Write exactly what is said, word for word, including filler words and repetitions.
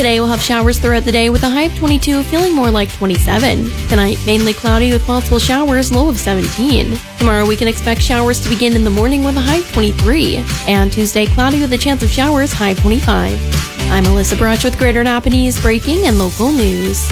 Today we'll have showers throughout the day with a high of twenty-two, feeling more like twenty-seven. Tonight, mainly cloudy with possible showers, low of seventeen. Tomorrow we can expect showers to begin in the morning with a high of twenty-three. And Tuesday, cloudy with a chance of showers, high of twenty-five. I'm Alyssa Brush with Greater Napanese breaking and local news.